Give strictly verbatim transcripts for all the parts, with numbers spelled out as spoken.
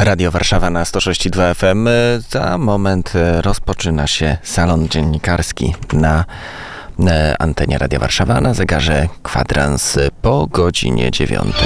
Radio Warszawa na sto sześć i dwa F M. Za moment rozpoczyna się salon dziennikarski na antenie Radia Warszawa. Na zegarze kwadrans po godzinie dziewiątej.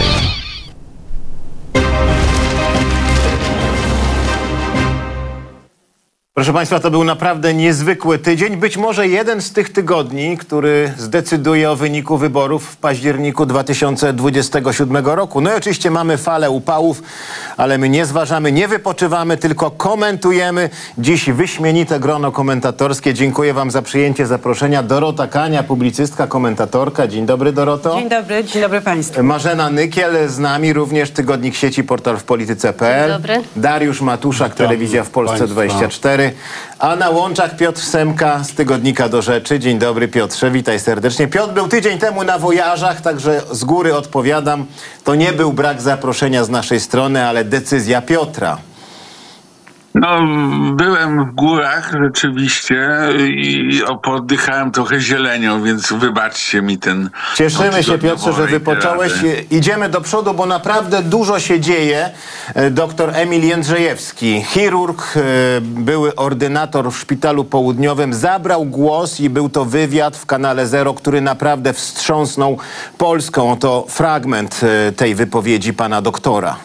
Proszę Państwa, to był naprawdę niezwykły tydzień. Być może jeden z tych tygodni, który zdecyduje o wyniku wyborów w październiku dwa tysiące dwudziestego siódmego roku. No i oczywiście mamy falę upałów, ale my nie zważamy, nie wypoczywamy, tylko komentujemy. Dziś wyśmienite grono komentatorskie. Dziękuję Wam za przyjęcie zaproszenia. Dorota Kania, publicystka, komentatorka. Dzień dobry, Doroto. Dzień dobry, dzień dobry Państwu. Marzena Nykiel z nami, również Tygodnik Sieci, portal w polityce kropka p l. Dzień dobry. Dariusz Matuszak, Witam Telewizja w Polsce Państwa. dwadzieścia cztery. A na łączach Piotr Semka z Tygodnika Do Rzeczy. Dzień dobry, Piotrze, witaj serdecznie. Piotr był tydzień temu na wojażach, także z góry odpowiadam. To nie był brak zaproszenia z naszej strony, ale decyzja Piotra. No, byłem w górach rzeczywiście i oddychałem trochę zielenią, więc wybaczcie mi ten... Cieszymy się, Piotrze, że wypocząłeś. Idziemy do przodu, bo naprawdę dużo się dzieje. Doktor Emil Jędrzejewski, chirurg, były ordynator w Szpitalu Południowym, zabrał głos i był to wywiad w kanale Zero, który naprawdę wstrząsnął Polską. To fragment tej wypowiedzi pana doktora.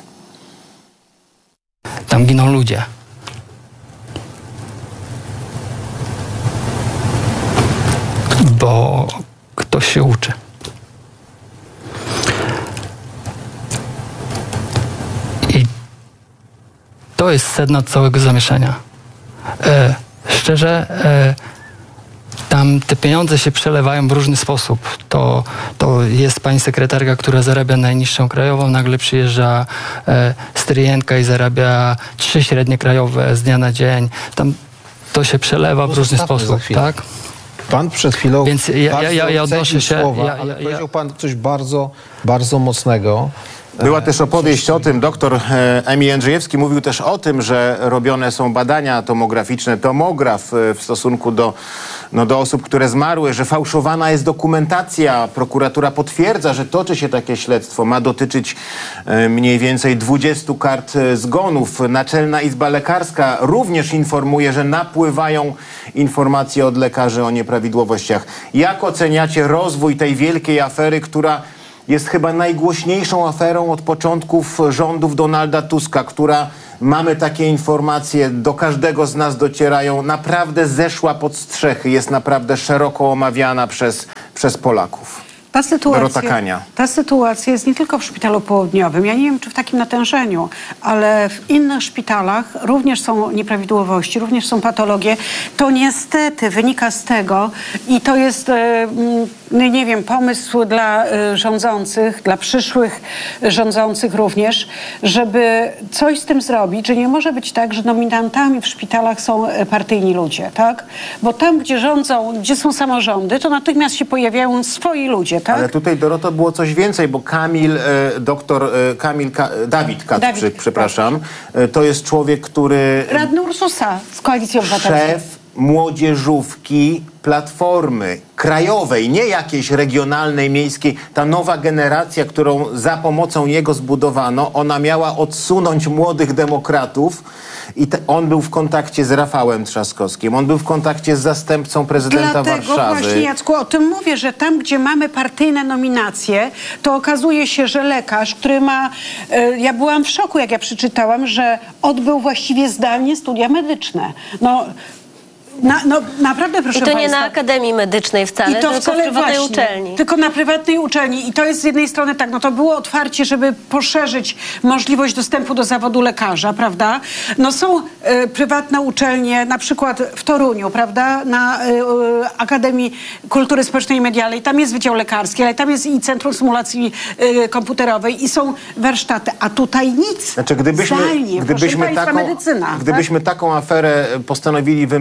Tam giną ludzie. Bo ktoś się uczy. I to jest sedno całego zamieszania. E, szczerze, e, tam te pieniądze się przelewają w różny sposób. To, to jest pani sekretarka, która zarabia najniższą krajową, nagle przyjeżdża e, stryjenka i zarabia trzy średnie krajowe z dnia na dzień. Tam to się przelewa w różny sposób, tak? Pan przed chwilą Więc ja, bardzo ja, ja, ja odnoszę cenił się... słowa, Ja, ale ja, powiedział ja, pan coś bardzo, bardzo mocnego. Była też opowieść o tym, doktor e, Emil Jędrzejewski mówił też o tym, że robione są badania tomograficzne, tomograf e, w stosunku do, no, do osób, które zmarły, że fałszowana jest dokumentacja. Prokuratura potwierdza, że toczy się takie śledztwo. Ma dotyczyć e, mniej więcej dwudziestu kart e, zgonów. Naczelna Izba Lekarska również informuje, że napływają informacje od lekarzy o nieprawidłowościach. Jak oceniacie rozwój tej wielkiej afery, która jest chyba najgłośniejszą aferą od początków rządów Donalda Tuska, która, mamy takie informacje, do każdego z nas docierają, naprawdę zeszła pod strzechy, jest naprawdę szeroko omawiana przez, przez Polaków. Ta sytuacja, Kania. ta sytuacja jest nie tylko w Szpitalu Południowym. Ja nie wiem, czy w takim natężeniu, ale w innych szpitalach również są nieprawidłowości, również są patologie. To niestety wynika z tego i to jest, e, nie wiem, pomysł dla e, rządzących, dla przyszłych rządzących również, żeby coś z tym zrobić, że nie może być tak, że nominantami w szpitalach są partyjni ludzie, tak? Bo tam, gdzie rządzą, gdzie są samorządy, to natychmiast się pojawiają swoi ludzie. Tak? Ale tutaj, Doroto, było coś więcej, bo Kamil, e, doktor e, Kamil, Ka, Dawid Kacprzyk, Dawid, przepraszam, e, to jest człowiek, który... Radny Ursusa z Koalicji Obywatelskiej. Szef młodzieżówki Platformy krajowej, nie jakiejś regionalnej, miejskiej. Ta nowa generacja, którą za pomocą jego zbudowano, ona miała odsunąć młodych demokratów i te, on był w kontakcie z Rafałem Trzaskowskim, on był w kontakcie z zastępcą prezydenta Dlatego Warszawy. właśnie, Jacku, o tym mówię, że tam, gdzie mamy partyjne nominacje, to okazuje się, że lekarz, który ma... Y, ja byłam w szoku, jak ja przeczytałam, że odbył właściwie zdalnie studia medyczne. No... Na, no, naprawdę, proszę I to nie państwa, na Akademii Medycznej wcale, I to tylko wcale w prywatnej właśnie, uczelni. Tylko na prywatnej uczelni. I to jest z jednej strony tak, no to było otwarcie, żeby poszerzyć możliwość dostępu do zawodu lekarza, prawda? No są y, prywatne uczelnie, na przykład w Toruniu, prawda? Na y, y, Akademii Kultury Społecznej i Medialnej. Tam jest Wydział Lekarski, ale tam jest i Centrum Symulacji y, Komputerowej i są warsztaty. A tutaj nic. Znaczy, gdybyśmy, Zdalnie, gdybyśmy, proszę państwa, taką, medycyna. gdybyśmy tak? taką aferę postanowili wymyślić, to by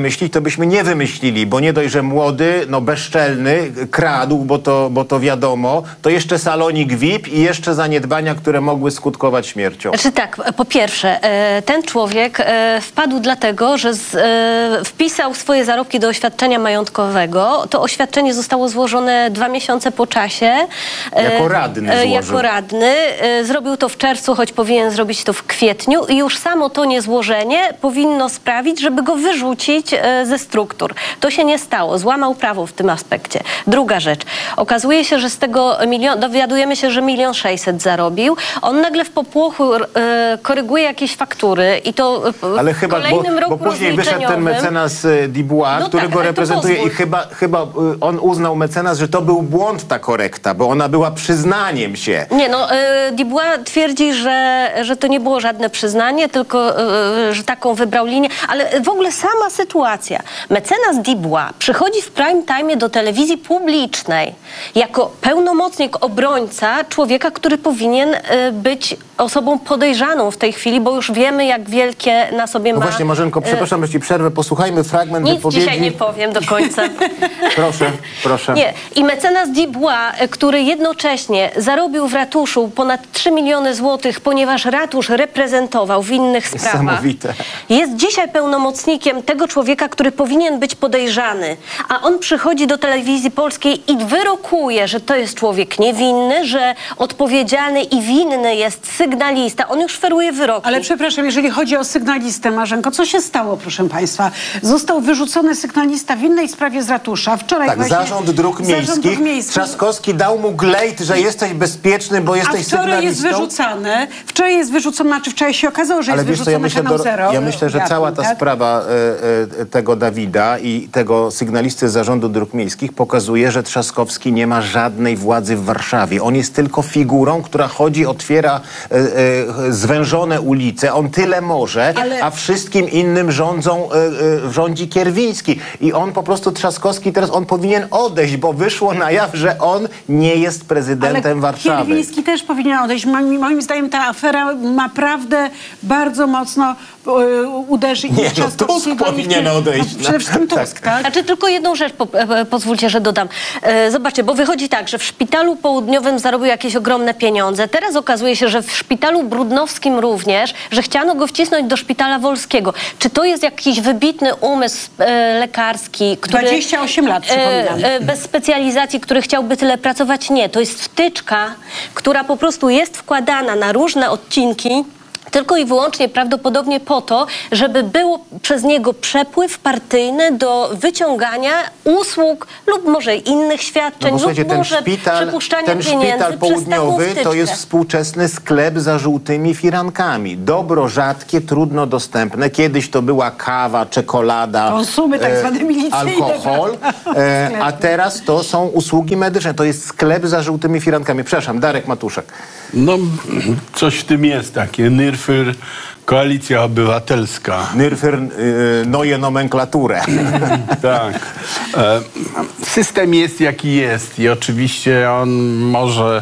byśmy nie wymyślili, bo nie dość, że młody, no bezczelny, kradł, bo to, bo to wiadomo, to jeszcze salonik V I P i jeszcze zaniedbania, które mogły skutkować śmiercią. Znaczy tak, po pierwsze, e, ten człowiek e, wpadł dlatego, że z, e, wpisał swoje zarobki do oświadczenia majątkowego. To oświadczenie zostało złożone dwa miesiące po czasie. E, Jako radny e, złożył. Jako radny. E, zrobił to w czerwcu, choć powinien zrobić to w kwietniu i już samo to niezłożenie powinno sprawić, żeby go wyrzucić e, ze struktur. To się nie stało. Złamał prawo w tym aspekcie. Druga rzecz. Okazuje się, że z tego milion, dowiadujemy się, że milion sześćset zarobił. On nagle w popłochu e, koryguje jakieś faktury i to e, Ale w chyba, kolejnym bo, roku bo później wyszedł ten mecenas e, Dubois, No który tak, go ale to reprezentuje pozwól. i chyba, chyba e, on uznał mecenas, że to był błąd ta korekta, bo ona była przyznaniem się. Nie, no, e, Dubois twierdzi, że, że to nie było żadne przyznanie, tylko e, że taką wybrał linię, ale w ogóle sama sytuacja. Mecenas Dubois przychodzi w prime time do telewizji publicznej jako pełnomocnik, obrońca człowieka, który powinien e, być osobą podejrzaną w tej chwili, bo już wiemy, jak wielkie na sobie No ma... właśnie, Marzenko, przepraszam, że ci przerwę. Posłuchajmy fragment Nic wypowiedzi. dzisiaj nie powiem do końca. Proszę, proszę. Nie. I mecenas Dubois, który jednocześnie zarobił w ratuszu ponad trzy miliony złotych, ponieważ ratusz reprezentował w innych sprawach, Niesamowite. jest dzisiaj pełnomocnikiem tego człowieka, który powinien być podejrzany. A on przychodzi do telewizji polskiej i wyrokuje, że to jest człowiek niewinny, że odpowiedzialny i winny jest sygnalista. On już feruje wyroki. Ale przepraszam, jeżeli chodzi o sygnalistę, Marzenko, co się stało, proszę państwa? Został wyrzucony sygnalista w innej sprawie z ratusza. Wczoraj Tak, właśnie... Zarząd Dróg Miejskich. Zarząd Dróg Miejskich. Trzaskowski dał mu glejt, że jesteś bezpieczny, bo A jesteś wczoraj jest sygnalistą. wyrzucany, wczoraj jest wyrzucony, znaczy wczoraj się okazało, że Ale jest wiesz co, wyrzucony ja myślę, kanał do, Zero. ja myślę, że Wiatr, cała ta tak? sprawa e, e, tego Dawida i tego sygnalisty z Zarządu Dróg Miejskich pokazuje, że Trzaskowski nie ma żadnej władzy w Warszawie. On jest tylko figurą, która chodzi, otwiera e, e, zwężone ulice. On tyle może, Ale- a wszystkim innym rządzą, e, e, rządzi Kierwiński. I on po prostu, Trzaskowski teraz, on powinien odejść, bo wyszło na jaw, że on nie jest prezydentem Ale Warszawy. Kierwiński też powinien odejść. Moim, moim zdaniem ta afera naprawdę bardzo mocno e, uderzy i Nie, no, Trzaskowskiego, Tusk i w powinien Kier- odejść. No, przede wszystkim Tak. Tusk, tak? Znaczy tylko jedną rzecz po, e, pozwólcie, że dodam. E, zobaczcie, bo wychodzi tak, że w szpitalu południowym zarobił jakieś ogromne pieniądze. Teraz okazuje się, że w szpitalu brudnowskim również, że chciano go wcisnąć do szpitala wolskiego. Czy to jest jakiś wybitny umysł e, lekarski, który... dwadzieścia osiem lat, przypominam. E, e, bez specjalizacji, który chciałby tyle pracować? Nie. To jest wtyczka, która po prostu jest wkładana na różne odcinki, tylko i wyłącznie prawdopodobnie po to, żeby był przez niego przepływ partyjny do wyciągania usług lub może innych świadczeń, No bo słuchajcie, lub ten może szpital, przepuszczania ten pieniędzy szpital przez taką południowy to wtyczkę. jest współczesny sklep za żółtymi firankami. Dobro rzadkie, trudno dostępne. Kiedyś to była kawa, czekolada, Konsumy tak zwane milicyjne, alkohol, prawda? e, a Sklepy. teraz to są usługi medyczne. To jest sklep za żółtymi firankami. Przepraszam, Darek Matuszek. No, coś w tym jest takie. Nyrfyr, Koalicja Obywatelska. Nyrfyr y, noje nomenklaturę. Tak. E, system jest jaki jest i oczywiście on może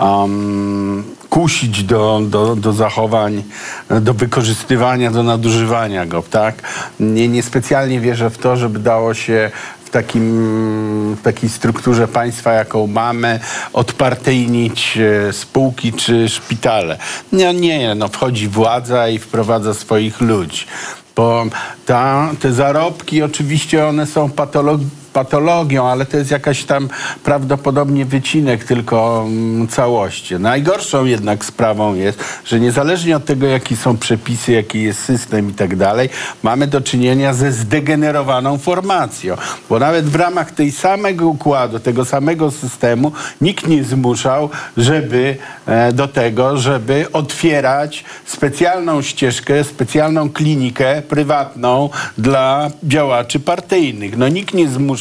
um, kusić do, do, do zachowań, do wykorzystywania, do nadużywania go, tak? Nie, niespecjalnie wierzę w to, żeby dało się w takim, w takiej strukturze państwa, jaką mamy, odpartyjnić e, spółki czy szpitale. Nie, nie, no wchodzi władza i wprowadza swoich ludzi. Bo ta, te zarobki oczywiście one są patolog patologią, ale to jest jakaś tam prawdopodobnie wycinek tylko mm, całości. Najgorszą jednak sprawą jest, że niezależnie od tego, jakie są przepisy, jaki jest system i tak dalej, mamy do czynienia ze zdegenerowaną formacją. Bo nawet w ramach tej samego układu, tego samego systemu nikt nie zmuszał, żeby e, do tego, żeby otwierać specjalną ścieżkę, specjalną klinikę prywatną dla działaczy partyjnych. No nikt nie zmuszał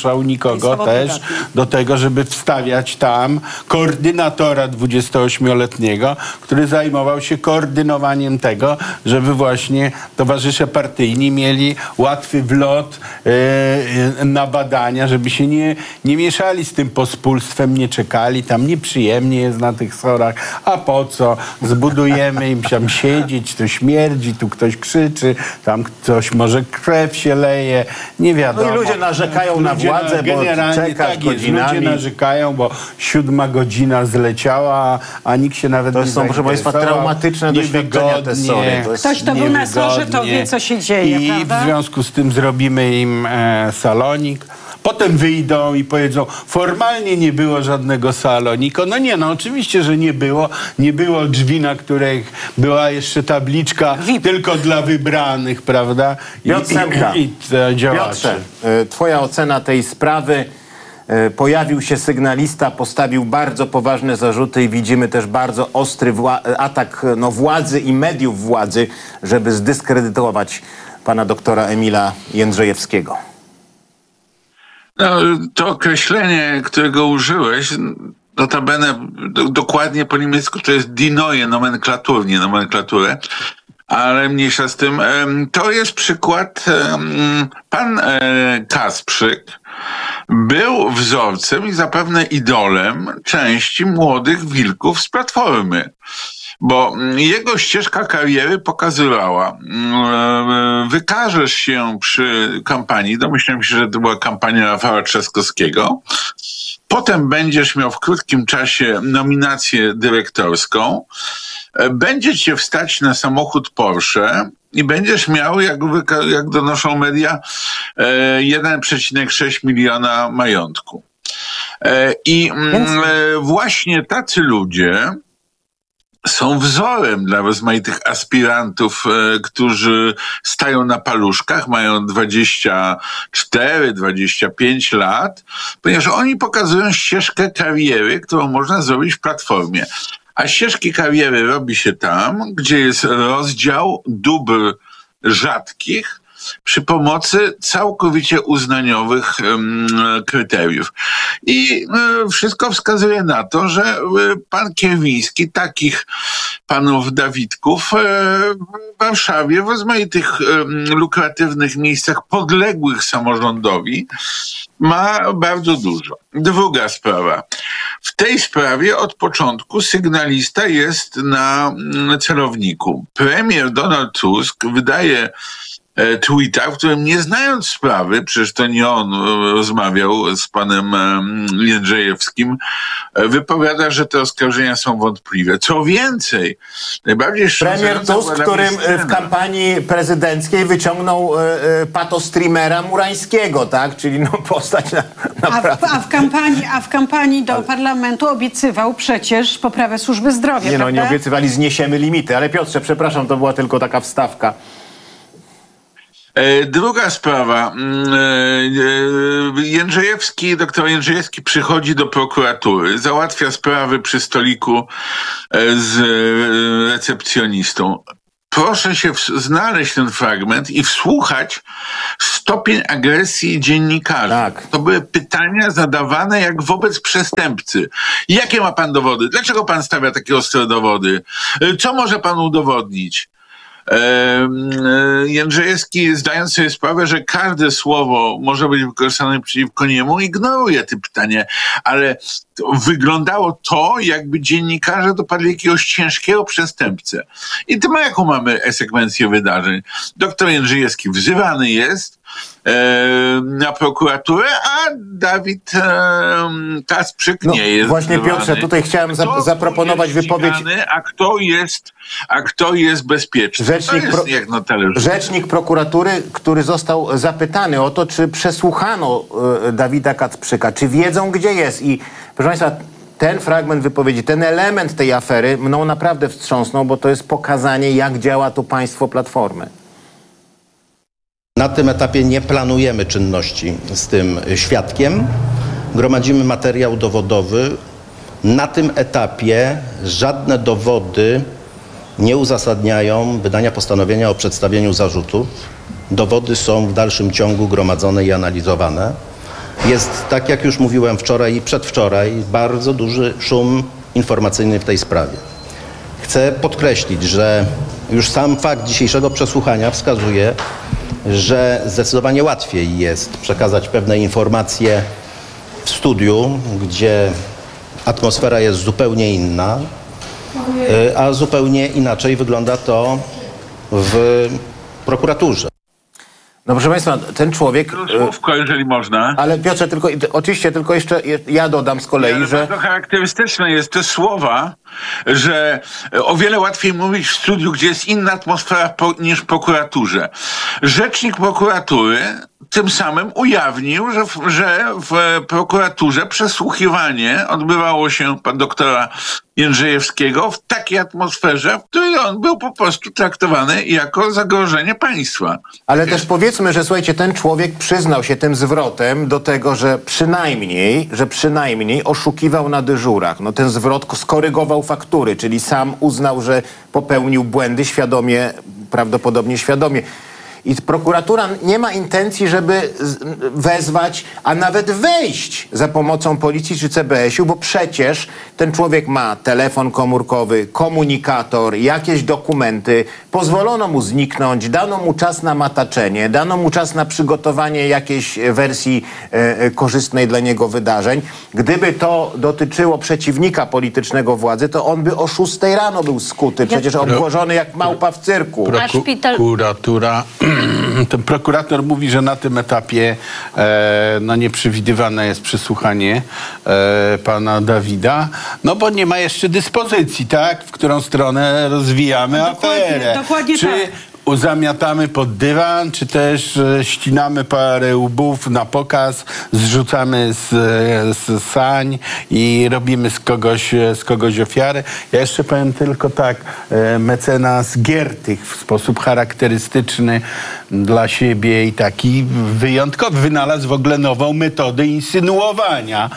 zmuszał nikogo Jest też wydatne. do tego, żeby wstawiać tam koordynatora dwudziestoośmioletniego, który zajmował się koordynowaniem tego, żeby właśnie towarzysze partyjni mieli łatwy wlot e, na badania, żeby się nie, nie mieszali z tym pospólstwem, nie czekali. Tam nieprzyjemnie jest na tych sorach. A po co? Zbudujemy im tam siedzieć, to śmierdzi, tu ktoś krzyczy, tam ktoś może krew się leje, nie wiadomo. No i ludzie narzekają na Ludzie władzę, bo generalnie czekasz tak jest, godzinami. ludzie narzekają, bo siódma godzina zleciała, a nikt się nawet To nie są, proszę państwa, zainteresował. traumatyczne doświadczenia te sory. To jest Ktoś, kto był na sorze, to niewygodnie. wie, co się dzieje, I prawda? w związku z tym zrobimy im e, salonik. Potem wyjdą i powiedzą, formalnie nie było żadnego saloniku. No nie, no oczywiście, że nie było. Nie było drzwi, na których była jeszcze tabliczka V I P. tylko dla wybranych, prawda? I, Piotr Semka. i, i, i działaczy. Piotrze, y, twoja ocena tej sprawy. Y, Pojawił się sygnalista, postawił bardzo poważne zarzuty i widzimy też bardzo ostry wła- atak no, władzy i mediów władzy, żeby zdyskredytować pana doktora Emila Jędrzejewskiego. No, to określenie, którego użyłeś, notabene do, dokładnie po niemiecku to jest die neue Nomenklatur, nie nomenklaturę, ale mniejsza z tym. Em, To jest przykład, em, pan e, Kasprzyk był wzorcem i zapewne idolem części młodych wilków z Platformy. Bo jego ścieżka kariery pokazywała, mm, wykażesz się przy kampanii, domyślam się, że to była kampania Rafała Trzaskowskiego, potem będziesz miał w krótkim czasie nominację dyrektorską, będzie cię wstać na samochód Porsche i będziesz miał, jak, wyka- jak donoszą media, e, jeden przecinek sześć miliona majątku. E, I mm, e, właśnie tacy ludzie są wzorem dla rozmaitych aspirantów, e, którzy stają na paluszkach, mają dwadzieścia cztery, dwadzieścia pięć lat, ponieważ oni pokazują ścieżkę kariery, którą można zrobić w Platformie. A ścieżki kariery robi się tam, gdzie jest rozdział dóbr rzadkich przy pomocy całkowicie uznaniowych um, kryteriów. I y, wszystko wskazuje na to, że y, pan Kierwiński takich panów Dawidków y, w Warszawie w rozmaitych y, lukratywnych miejscach podległych samorządowi ma bardzo dużo. Druga sprawa. W tej sprawie od początku sygnalista jest na mm, celowniku. Premier Donald Tusk wydaje e, tweeta, w którym nie znając sprawy, przecież to nie on e, rozmawiał z panem e, Jędrzejewskim, e, wypowiada, że te oskarżenia są wątpliwe. Co więcej, najbardziej Premier wstrząsająca Tusk, była dla którym mnie w scena. kampanii prezydenckiej wyciągnął e, e, patostreamera Murańskiego, tak? Czyli no, postać na, A w, naprawdę... a, w kampanii, a w kampanii do parlamentu obiecywał przecież poprawę służby zdrowia, Nie no, prawda? nie obiecywali, zniesiemy limity. Ale Piotrze, przepraszam, to była tylko taka wstawka. E, Druga sprawa. Mm, e, e, Jędrzejewski, doktor Jędrzejewski przychodzi do prokuratury, załatwia sprawy przy stoliku e, z e, recepcjonistą. Proszę się w- znaleźć ten fragment i wsłuchać stopień agresji dziennikarzy. Tak. To były pytania zadawane jak wobec przestępcy. Jakie ma pan dowody? Dlaczego pan stawia takie ostre dowody? E, Co może pan udowodnić? Em, e, Jędrzejewski, zdając sobie sprawę, że każde słowo może być wykorzystane przeciwko niemu, ignoruje te pytania, ale to wyglądało to, jakby dziennikarze dopadli jakiegoś ciężkiego przestępcę. I to ma jaką mamy sekwencję wydarzeń. Doktor Jędrzejewski wzywany jest e, na prokuraturę, a Dawid e, Kasprzyk No, nie jest właśnie, wzywany. Piotrze, tutaj chciałem za- Kto zaproponować jest wypowiedź- ścigany, A kto jest, a kto jest bezpieczny? Rzecznik to jest pro- jak na talerzu. Rzecznik prokuratury, który został zapytany o to, czy przesłuchano e, Dawida Kacprzyka, czy wiedzą, gdzie jest. I proszę Państwa, ten fragment wypowiedzi, ten element tej afery mną naprawdę wstrząsnął, bo to jest pokazanie, jak działa tu państwo Platformy. Na tym etapie nie planujemy czynności z tym świadkiem. Gromadzimy materiał dowodowy. Na tym etapie żadne dowody nie uzasadniają wydania postanowienia o przedstawieniu zarzutów. Dowody są w dalszym ciągu gromadzone i analizowane. Jest, tak jak już mówiłem wczoraj i przedwczoraj, bardzo duży szum informacyjny w tej sprawie. Chcę podkreślić, że już sam fakt dzisiejszego przesłuchania wskazuje, że zdecydowanie łatwiej jest przekazać pewne informacje w studiu, gdzie atmosfera jest zupełnie inna, a zupełnie inaczej wygląda to w prokuraturze. No proszę Państwa, ten człowiek... Słówko, jeżeli można. Ale Piotrze, tylko, oczywiście tylko jeszcze ja dodam z kolei, ale że... Bardzo charakterystyczne jest te słowa, że o wiele łatwiej mówić w studiu, gdzie jest inna atmosfera po, niż w prokuraturze. Rzecznik prokuratury tym samym ujawnił, że w, że w prokuraturze przesłuchiwanie odbywało się pan doktora Jędrzejewskiego w takiej atmosferze, w której on był po prostu traktowany jako zagrożenie państwa. Ale też powiedzmy, że słuchajcie, ten człowiek przyznał się tym zwrotem do tego, że przynajmniej, że przynajmniej oszukiwał na dyżurach. No ten zwrot skorygował faktury, czyli sam uznał, że popełnił błędy świadomie, prawdopodobnie świadomie. I prokuratura nie ma intencji, żeby wezwać, a nawet wejść za pomocą policji czy C B S u, bo przecież ten człowiek ma telefon komórkowy, komunikator, jakieś dokumenty, pozwolono mu zniknąć, dano mu czas na mataczenie, dano mu czas na przygotowanie jakiejś wersji e, korzystnej dla niego wydarzeń. Gdyby to dotyczyło przeciwnika politycznego władzy, to on by o szóstej rano był skuty, przecież obłożony jak małpa w cyrku. A szpital... Prokuratura... Ten prokurator mówi, że na tym etapie e, no nieprzewidywane jest przesłuchanie e, pana Dawida, no bo nie ma jeszcze dyspozycji, tak? W którą stronę rozwijamy Dokładnie, aferę. dokładnie Czy tak. zamiatamy pod dywan, czy też e, ścinamy parę łbów na pokaz, zrzucamy z, z sań i robimy z kogoś, z kogoś ofiarę. Ja jeszcze powiem tylko tak, e, mecenas Giertych w sposób charakterystyczny dla siebie i taki wyjątkowy wynalazł w ogóle nową metodę insynuowania,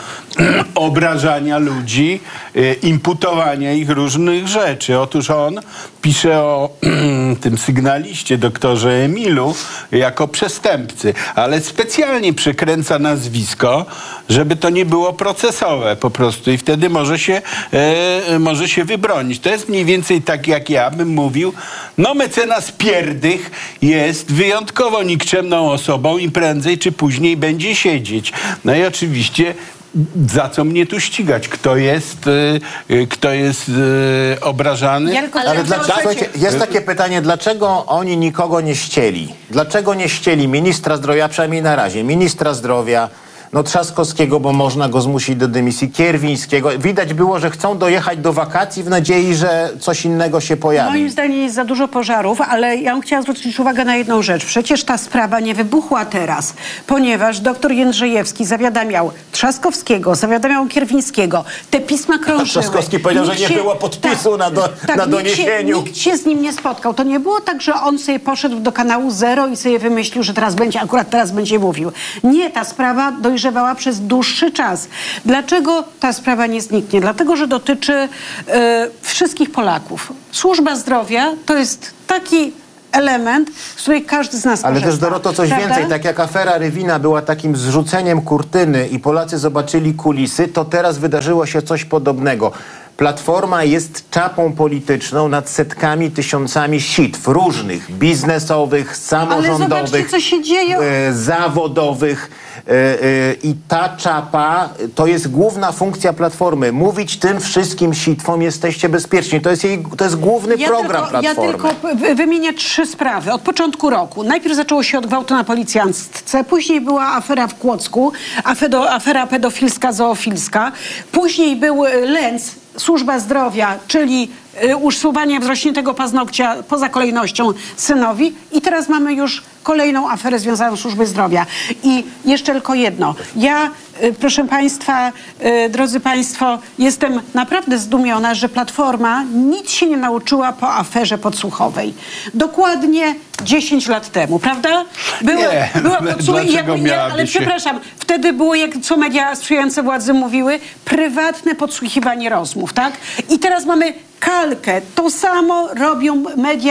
obrażania ludzi, e, imputowania ich różnych rzeczy. Otóż on pisze o tym sygnaliście, doktorze Emilu, jako przestępcy, ale specjalnie przekręca nazwisko, żeby to nie było procesowe po prostu i wtedy może się, e, może się wybronić. To jest mniej więcej tak, jak ja bym mówił, no mecenas Pierdych jest wyjątkowo nikczemną osobą i prędzej czy później będzie siedzieć. No i oczywiście za co mnie tu ścigać? Kto jest, y, kto jest y, obrażany? Ja tylko Ale chciałam dlaczego, zapytać- słuchajcie, jest takie pytanie, dlaczego oni nikogo nie ścieli? Dlaczego nie ścieli ministra zdrowia, przynajmniej na razie, ministra zdrowia, no Trzaskowskiego, bo można go zmusić do dymisji, Kierwińskiego. Widać było, że chcą dojechać do wakacji w nadziei, że coś innego się pojawi. Moim zdaniem jest za dużo pożarów, ale ja bym chciała zwrócić uwagę na jedną rzecz. Przecież ta sprawa nie wybuchła teraz, ponieważ doktor Jędrzejewski zawiadamiał Trzaskowskiego, zawiadamiał Kierwińskiego. Te pisma krążyły. Trzaskowski powiedział, Nikt że nie było podpisu na do- na doniesieniu. Nikt się, nikt się z nim nie spotkał. To nie było tak, że on sobie poszedł do kanału Zero i sobie wymyślił, że teraz będzie, akurat teraz będzie mówił. Nie, ta sprawa dojrzewała przez dłuższy czas. Dlaczego ta sprawa nie zniknie? Dlatego, że dotyczy e, wszystkich Polaków. Służba zdrowia to jest taki element, z której każdy z nas Ale korzysta. też, Doroto, coś Prawda? więcej. Tak jak afera Rywina była takim zrzuceniem kurtyny i Polacy zobaczyli kulisy, to teraz wydarzyło się coś podobnego. Platforma jest czapą polityczną nad setkami, tysiącami sitw różnych, biznesowych, samorządowych, Ale zobaczcie, co się dzieje. e, zawodowych. E, e, I ta czapa to jest główna funkcja Platformy. Mówić tym wszystkim sitwom, jesteście bezpieczni. To jest, jej, to jest główny Ja program tylko, ja Platformy. tylko wy- wymienię trzy sprawy. Od początku roku. Najpierw zaczęło się od gwałtu na policjantce, później była afera w Kłodzku, afedo, afera pedofilska, zoofilska, później był y, Lęc, służba zdrowia, czyli y, usuwanie wzrośniętego paznokcia poza kolejnością synowi i teraz mamy już kolejną aferę związaną z służbą zdrowia. I jeszcze tylko jedno. Ja, y, proszę Państwa, y, drodzy Państwo, jestem naprawdę zdumiona, że Platforma nic się nie nauczyła po aferze podsłuchowej. Dokładnie dziesięć lat temu, prawda? Były, Nie, była podsłuchowa, dlaczego nie, miałaby ale się- przepraszam, wtedy było, jak co media sprzyjające władzy mówiły, prywatne podsłuchiwanie rozmów, tak? I teraz mamy kalkę. To samo robią media sprzyjające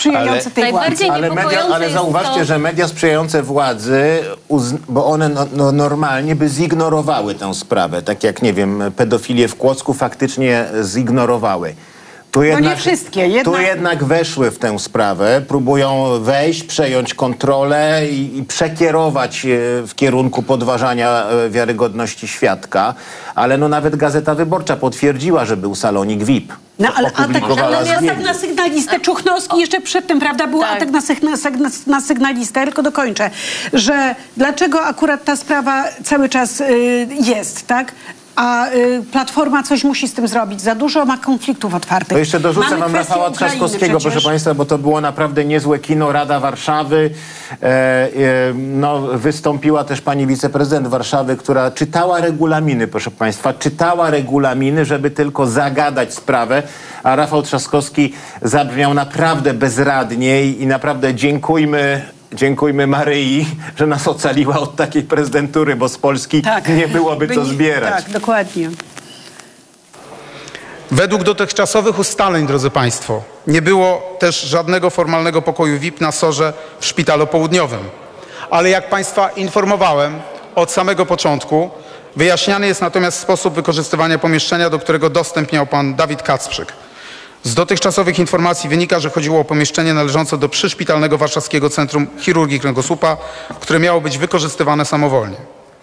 sprzyjające Ale- tej władzy. Najbardziej Ale, media, niepokojące ale jest zauważcie, to- że media sprzyjające władzy, uzn- bo one no, no, normalnie by zignorowały tę sprawę. Tak jak, nie wiem, pedofilię w Kłodzku faktycznie zignorowały. Tu jednak, wszystkie, jednak- Tu jednak weszły w tę sprawę, próbują wejść, przejąć kontrolę i, i przekierować e, w kierunku podważania e, wiarygodności świadka. Ale no nawet Gazeta Wyborcza potwierdziła, że był salonik V I P. No ale atak, Opublikowała ale atak zdjęcie. na sygnalistę Czuchnowski jeszcze przed tym, prawda, był Tak. atak na, syg, na, syg- na sygnalistę, tylko dokończę, że dlaczego akurat ta sprawa cały czas y, jest, tak? A y, Platforma coś musi z tym zrobić. Za dużo ma konfliktów otwartych. To jeszcze dorzucę Mamy wam kwestię Rafała Ukrainy Trzaskowskiego, przecież. proszę państwa, bo to było naprawdę niezłe kino. Rada Warszawy. E, e, no, wystąpiła też pani wiceprezydent Warszawy, która czytała regulaminy, proszę państwa, czytała regulaminy, żeby tylko zagadać sprawę, a Rafał Trzaskowski zabrzmiał naprawdę bezradnie i, i naprawdę dziękujmy Dziękujmy Maryi, że nas ocaliła od takiej prezydentury, bo z Polski nie byłoby By co nie- zbierać. Tak, dokładnie. Według dotychczasowych ustaleń, drodzy Państwo, nie było też żadnego formalnego pokoju V I P na Sorze w Szpitalu Południowym. Ale jak Państwa informowałem od samego początku, wyjaśniany jest natomiast sposób wykorzystywania pomieszczenia, do którego dostęp miał pan Dawid Kacprzyk. Z dotychczasowych informacji wynika, że chodziło o pomieszczenie należące do przyszpitalnego Warszawskiego Centrum Chirurgii Kręgosłupa, które miało być wykorzystywane samowolnie.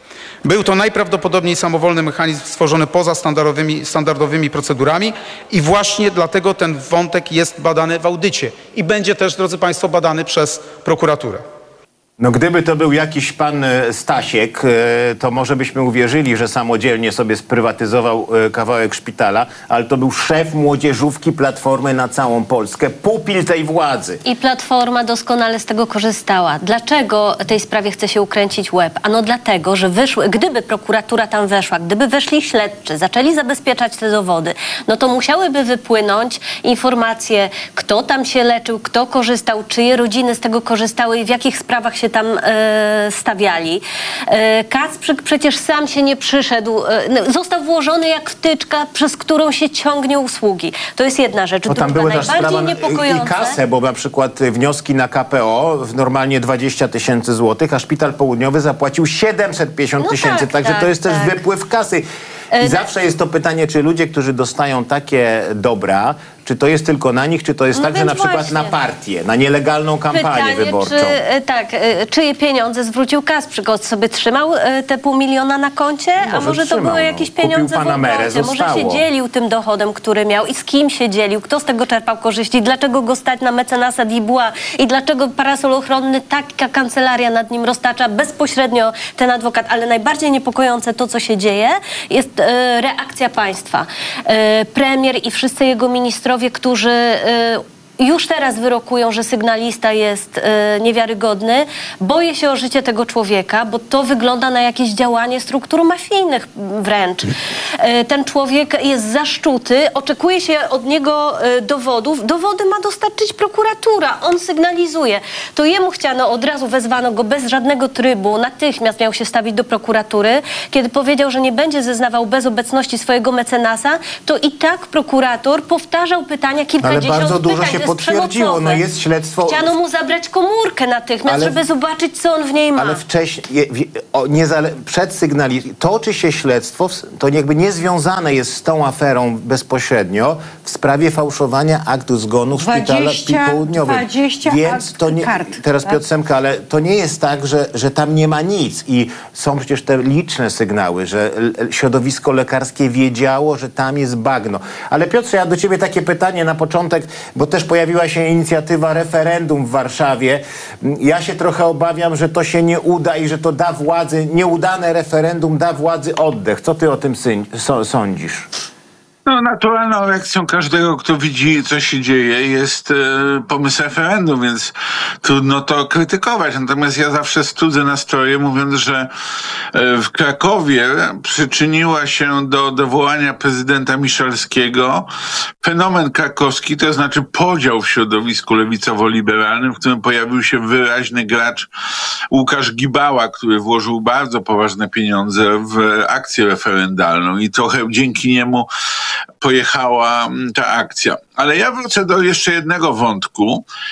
Był to najprawdopodobniej samowolny mechanizm stworzony poza standardowymi, standardowymi procedurami i właśnie dlatego ten wątek jest badany w audycie i będzie też, drodzy Państwo, badany przez prokuraturę. No gdyby to był jakiś pan e, Stasiek, e, to może byśmy uwierzyli, że samodzielnie sobie sprywatyzował e, kawałek szpitala, ale to był szef młodzieżówki Platformy na całą Polskę, pupil tej władzy. I Platforma doskonale z tego korzystała. Dlaczego tej sprawie chce się ukręcić łeb? Ano dlatego, że wyszły, gdyby prokuratura tam weszła, gdyby weszli śledczy, zaczęli zabezpieczać te dowody, no to musiałyby wypłynąć informacje, kto tam się leczył, kto korzystał, czyje rodziny z tego korzystały i w jakich sprawach się tam e, stawiali. E, Kacprzyk przecież sam się nie przyszedł. E, został włożony jak wtyczka, przez którą się ciągnie usługi. To jest jedna rzecz. Bo tam Druga, były też najbardziej sprawa i, i niepokojące... kasę, bo na przykład wnioski na K P O w normalnie dwadzieścia tysięcy złotych, a Szpital Południowy zapłacił siedemset pięćdziesiąt No tysięcy, tak, także tak, to jest też tak. wypływ kasy. I E, zawsze jest to pytanie, czy ludzie, którzy dostają takie dobra, czy to jest tylko na nich, czy to jest No także na więc przykład na właśnie. partię, na nielegalną kampanię Pytanie, wyborczą. czy, e, tak, e, czyje pieniądze zwrócił Kasprzyk? On sobie trzymał e, te pół miliona na koncie? A Może może to trzymał, były no. jakieś Kupił pieniądze w Panamerę, obrocie? Może się zostało. dzielił tym dochodem, który miał i z kim się dzielił? Kto z tego czerpał korzyści? Dlaczego go stać na mecenasa Dubois? I dlaczego parasol ochronny, taka kancelaria nad nim roztacza bezpośrednio ten adwokat? Ale najbardziej niepokojące to, co się dzieje, jest e, reakcja państwa. E, premier i wszyscy jego ministrowie, którzy e, już teraz wyrokują, że sygnalista jest e, niewiarygodny. Boję się o życie tego człowieka, bo to wygląda na jakieś działanie struktur mafijnych wręcz. E, ten człowiek jest zaszczuty, oczekuje się od niego e, dowodów. Dowody ma dostarczyć prokuratura, on sygnalizuje. To jemu chciano, od razu wezwano go bez żadnego trybu, natychmiast miał się stawić do prokuratury. Kiedy powiedział, że nie będzie zeznawał bez obecności swojego mecenasa, to i tak prokurator powtarzał pytania, kilkadziesiąt Ale bardzo dużo pytań. się To jest potwierdziło. przemocowe. No jest śledztwo. Chciano mu zabrać komórkę natychmiast, Ale- żeby zobaczyć, co on w niej ma. Ale wcześniej, je- wie- o, niezale- przed sygnalizacją, toczy się śledztwo, w- to jakby nie związane jest z tą aferą bezpośrednio w sprawie fałszowania aktu zgonu w Szpitala dwadzieścia Południowym. dwadzieścia Więc akt to nie, kart, teraz tak? Piotr Semka, ale to nie jest tak, że, że tam nie ma nic i są przecież te liczne sygnały, że l- l- środowisko lekarskie wiedziało, że tam jest bagno. Ale Piotrze, ja do ciebie takie pytanie na początek, bo też pojawiła się inicjatywa referendum w Warszawie. Ja się trochę obawiam, że to się nie uda i że to da władzy, nieudane referendum da władzy oddech. Co ty o tym syn- so- sądzisz? No, naturalną reakcją każdego, kto widzi, co się dzieje, jest e, pomysł referendum, więc trudno to krytykować. Natomiast ja zawsze studzę nastroje, mówiąc, że e, w Krakowie przyczyniła się do dowołania prezydenta Miszalskiego fenomen krakowski, to znaczy podział w środowisku lewicowo-liberalnym, w którym pojawił się wyraźny gracz Łukasz Gibała, który włożył bardzo poważne pieniądze w akcję referendalną i trochę dzięki niemu pojechała ta akcja. Ale ja wrócę do jeszcze jednego wątku,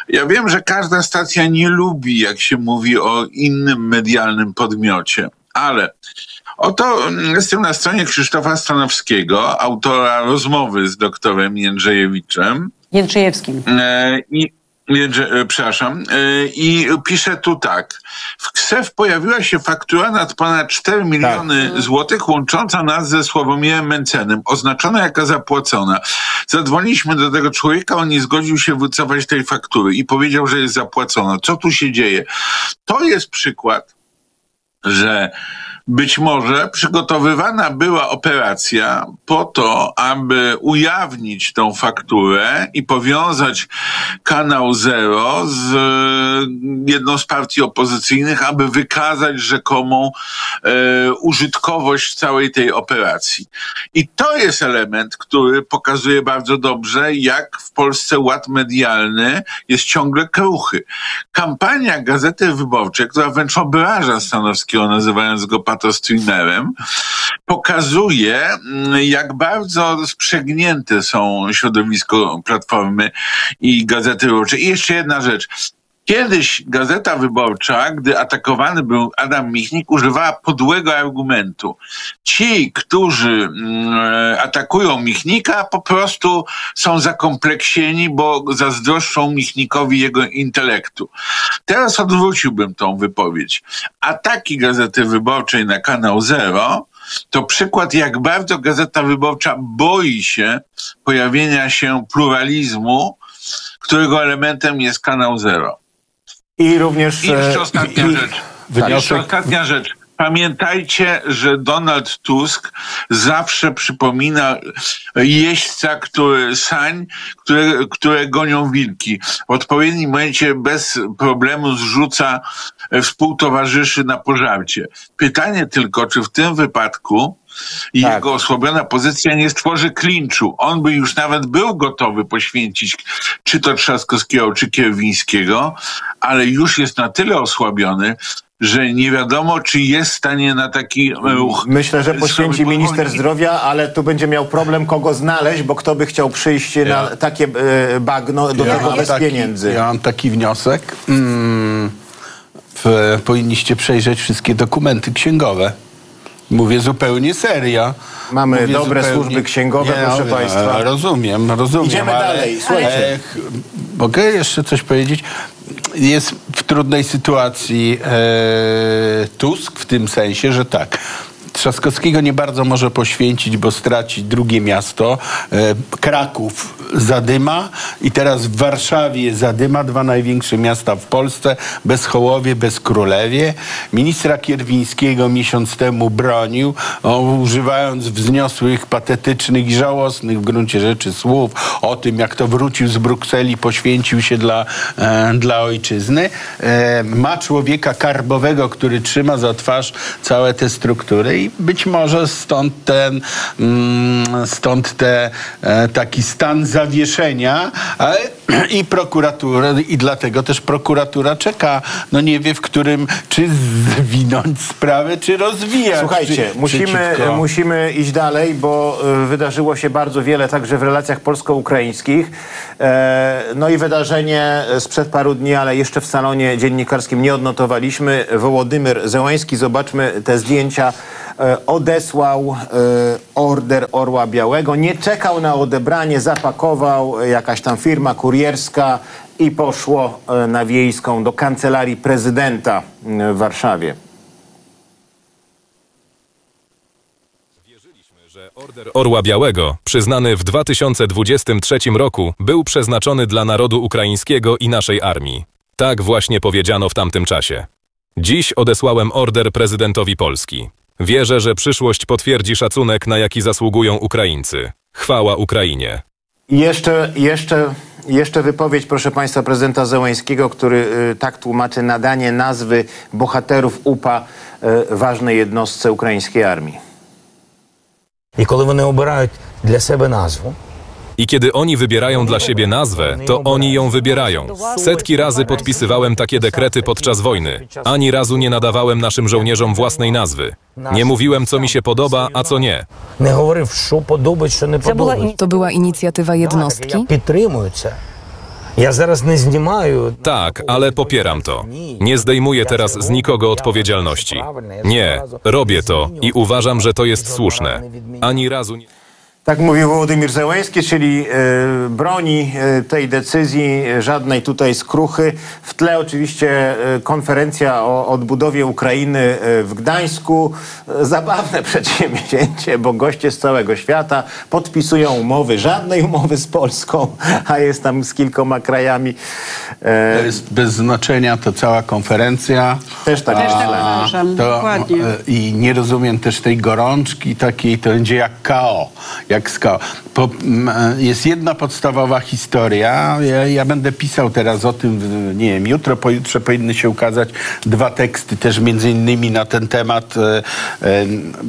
Ja wiem, że każda stacja nie lubi, jak się mówi o innym medialnym podmiocie, ale oto jestem na stronie Krzysztofa Stanowskiego, autora rozmowy z doktorem Jędrzejewiczem. Jędrzejewskim. E, I Jędrze, przepraszam, i pisze tu tak. W KSEF pojawiła się faktura nad ponad cztery miliony tak. złotych łącząca nas ze Sławomirem Mencenem, oznaczona jako zapłacona. Zadzwoniliśmy do tego człowieka, on nie zgodził się wycofać tej faktury i powiedział, że jest zapłacona. Co tu się dzieje? To jest przykład, że być może przygotowywana była operacja po to, aby ujawnić tą fakturę i powiązać Kanał Zero z jedną z partii opozycyjnych, aby wykazać rzekomą e, użytkowość całej tej operacji. I to jest element, który pokazuje bardzo dobrze, jak w Polsce ład medialny jest ciągle kruchy. Kampania Gazety Wyborczej, która wręcz obraża Stanowskiego, nazywając go patostreamerem, pokazuje, jak bardzo sprzęgnięte są środowisko Platformy i Gazety Wyborczej. I jeszcze jedna rzecz. Kiedyś Gazeta Wyborcza, gdy atakowany był Adam Michnik, używała podłego argumentu. Ci, którzy mm, atakują Michnika, po prostu są zakompleksieni, bo zazdroszczą Michnikowi jego intelektu. Teraz odwróciłbym tą wypowiedź. Ataki Gazety Wyborczej na Kanał Zero to przykład, jak bardzo Gazeta Wyborcza boi się pojawienia się pluralizmu, którego elementem jest Kanał Zero. I również... I jeszcze ostatnia i, rzecz. Wniosek... Jeszcze ostatnia rzecz. Pamiętajcie, że Donald Tusk zawsze przypomina jeźdźca, który sań, które, które gonią wilki. W odpowiednim momencie bez problemu zrzuca współtowarzyszy na pożarcie. Pytanie tylko, czy w tym wypadku tak. jego osłabiona pozycja nie stworzy klinczu. On by już nawet był gotowy poświęcić czy to Trzaskowskiego, czy Kierwińskiego, ale już jest na tyle osłabiony, że nie wiadomo, czy jest w stanie na taki ruch. Myślę, że poświęci minister zdrowia, ale tu będzie miał problem, kogo znaleźć, bo kto by chciał przyjść ja. na takie e, bagno do ja tego bez taki, pieniędzy. Ja mam taki wniosek. Mm, w, powinniście przejrzeć wszystkie dokumenty księgowe. Mówię zupełnie serio. Mamy Mówię dobre zupełnie... służby księgowe, nie, proszę no, państwa. Rozumiem, rozumiem. Idziemy ale, dalej, słuchajcie. E, mogę jeszcze coś powiedzieć? Jest w trudnej sytuacji e, Tusk w tym sensie, że tak, Trzaskowskiego nie bardzo może poświęcić, bo straci drugie miasto. E, Kraków zadyma i teraz w Warszawie zadyma, dwa największe miasta w Polsce, Bezchołowie, Bezkrólewie. Ministra Kierwińskiego miesiąc temu bronił, o, używając wzniosłych, patetycznych i żałosnych w gruncie rzeczy słów o tym, jak to wrócił z Brukseli, poświęcił się dla, e, dla ojczyzny. E, ma człowieka karbowego, który trzyma za twarz całe te struktury i być może stąd ten, mm, stąd te, e, taki stan zawieszenia ale, i prokuratura, i dlatego też prokuratura czeka, no nie wie w którym, czy zwinąć sprawę, czy rozwijać. Słuchajcie, czy, musimy, musimy iść dalej, bo y, wydarzyło się bardzo wiele także w relacjach polsko-ukraińskich. E, no i wydarzenie sprzed paru dni, ale jeszcze w salonie dziennikarskim nie odnotowaliśmy. Wołodymyr Zełański, zobaczmy te zdjęcia, e, odesłał e, order Orła Białego. Nie czekał na odebranie, zapakował jakaś tam firma kurierska i poszło e, na Wiejską do kancelarii prezydenta w Warszawie. Order Orła Białego, przyznany w dwa tysiące dwudziestym trzecim roku, był przeznaczony dla narodu ukraińskiego i naszej armii. Tak właśnie powiedziano w tamtym czasie. Dziś odesłałem order prezydentowi Polski. Wierzę, że przyszłość potwierdzi szacunek, na jaki zasługują Ukraińcy. Chwała Ukrainie. Jeszcze, jeszcze, jeszcze wypowiedź, proszę państwa, prezydenta Zełańskiego, który y, tak tłumaczy nadanie nazwy bohaterów U P A y, ważnej jednostce ukraińskiej armii. I kiedy вони обирають для себе назву, I kiedy oni wybierają dla siebie nazwę, to oni ją wybierają. Setki razy podpisywałem takie dekrety podczas wojny. Ani razu nie nadawałem naszym żołnierzom własnej nazwy. Nie mówiłem, co mi się podoba, a co nie. не говорив, що подобається, що не подобається. To była inicjatywa jednostki? Я підтримую це. Я зараз не знімаю. Tak, ale popieram to. Nie zdejmuję teraz z nikogo odpowiedzialności. Nie, robię to i uważam, że to jest słuszne. Ani razu nie... Tak mówił Wołodymyr Zełenski, czyli e, broni e, tej decyzji, e, żadnej tutaj skruchy. W tle oczywiście e, konferencja o odbudowie Ukrainy e, w Gdańsku. E, zabawne przedsięwzięcie, bo goście z całego świata podpisują umowy. Żadnej umowy z Polską, a jest tam z kilkoma krajami. E, To jest bez znaczenia, to cała konferencja. Też tak Też tak myślę. uważam, To, dokładnie. e, I nie rozumiem też tej gorączki takiej, to będzie jak K O. Jak z K O. Po, m, jest jedna podstawowa historia. Ja, ja będę pisał teraz o tym, w- nie wiem, jutro, pojutrze powinny się ukazać dwa teksty też między innymi na ten temat. E, e,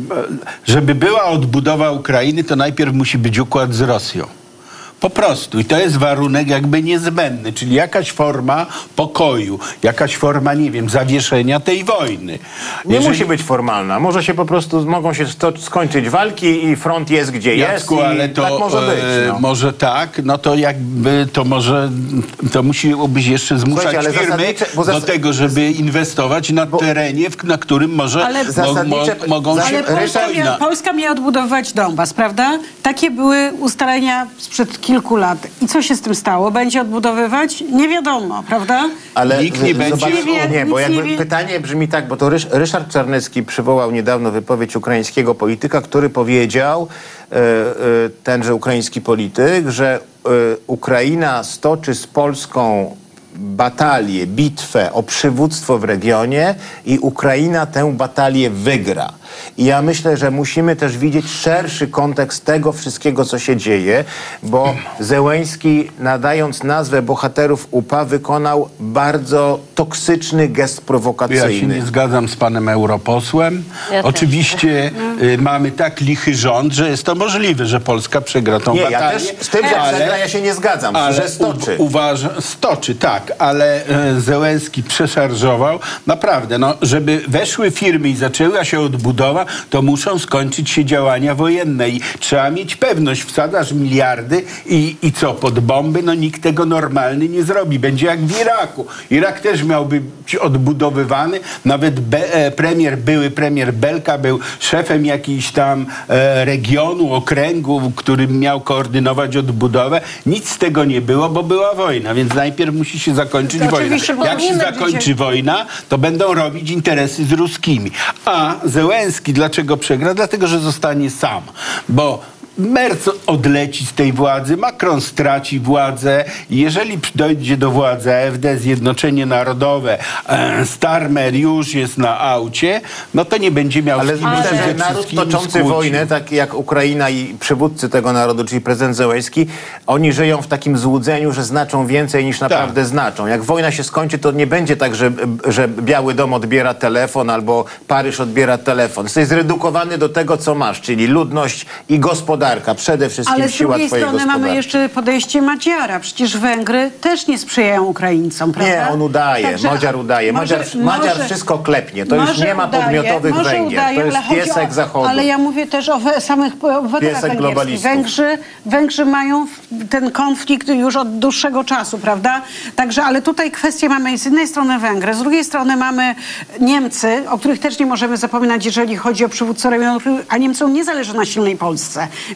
żeby była odbudowa Ukrainy, to najpierw musi być układ z Rosją. Po prostu. I to jest warunek jakby niezbędny, czyli jakaś forma pokoju, jakaś forma, nie wiem, zawieszenia tej wojny. Nie Jeżeli- musi być formalna. Może się po prostu, mogą się sto, skończyć walki i front jest gdzie Jacku, jest. I ale to tak może być. e, No. może tak, no to jakby to może, to musiałbyś jeszcze zmuszać Słuchajcie, ale firmy zasadnicze- bo do zas- tego, żeby inwestować na terenie, w, na którym może Ale mo, zasadnicze- mo, mogą Ale się... Ale Polska, Ryszard- mia, Polska miała odbudowywać Donbas, prawda? Takie były ustalenia sprzed kilku lat. I co się z tym stało? Będzie odbudowywać? Nie wiadomo, prawda? Ale Nikt nie z- będzie- zobacz- Nie wie, nie, bo nic jakby nie wie. pytanie brzmi tak, bo to Rysz, Ryszard Czarnecki przywołał niedawno wypowiedź ukraińskiego polityka, który powiedział, e, e, tenże ukraiński polityk, że e, Ukraina stoczy z Polską batalię, bitwę o przywództwo w regionie i Ukraina tę batalię wygra. I ja myślę, że musimy też widzieć szerszy kontekst tego wszystkiego, co się dzieje, bo Zełenski, nadając nazwę bohaterów U P A, wykonał bardzo toksyczny gest Ja się prowokacyjny. nie zgadzam z panem europosłem. Ja też. Oczywiście y, mamy tak lichy rząd, że jest to możliwe, że Polska przegra tą Nie, ja batalię. też z tym, że ale- przegra, ja się nie zgadzam, że stoczy. U, uważa, stoczy, tak, ale e, Zełenski przeszarżował. Naprawdę, no, żeby weszły firmy i zaczęła się odbudowa, to muszą skończyć się działania wojenne i trzeba mieć pewność, wsadzasz miliardy i, i co, pod bomby? No nikt tego normalny nie zrobi. Będzie jak w Iraku. Irak też miał być odbudowywany. Nawet be, e, premier, były premier Belka był szefem jakiejś tam e, regionu, okręgu, którym miał koordynować odbudowę. Nic z tego nie było, bo była wojna, więc najpierw musi się zakończyć To wojna. oczywiście, bo Jak nie się będziecie- zakończy wojna, to będą robić interesy z ruskimi. A Zełenski dlaczego przegra? Dlatego, że zostanie sam. Bo Merz odleci z tej władzy, Macron straci władzę i jeżeli dojdzie do władzy A F D, Zjednoczenie Narodowe, e, Starmer już jest na aucie, no to nie będzie miał Ale z kim myślę, się że ze naród wszystkimi toczący skłócił. wojnę, tak jak Ukraina i przywódcy tego narodu, czyli prezydent Zełenski, oni żyją w takim złudzeniu, że znaczą więcej niż naprawdę znaczą. Jak wojna się skończy, to nie będzie tak, że, że Biały Dom odbiera telefon albo Paryż odbiera telefon. Jesteś zredukowany do tego, co masz, czyli ludność i gospodarka. Przede wszystkim Ale z siła drugiej twojej strony gospodarki. mamy jeszcze podejście Madziara. Przecież Węgry też nie sprzyjają Ukraińcom, prawda? Nie, on udaje, Także- Madziar udaje. może- Madziar, Madziar może- wszystko klepnie. To już może nie ma udaje, podmiotowych może Węgier. udaje, To jest ale chodzi piesek o, Zachodu. Ale ja mówię też o we, samych obywatelach Piesek węgierskich. globalistów. Węgrzy, Węgrzy mają ten konflikt już od dłuższego czasu, prawda? Także, ale tutaj kwestie mamy z jednej strony Węgry, z drugiej strony mamy Niemcy, o których też nie możemy zapominać, jeżeli chodzi o przywódcę regionu, a Niemcom nie zależy na silnej Polsce.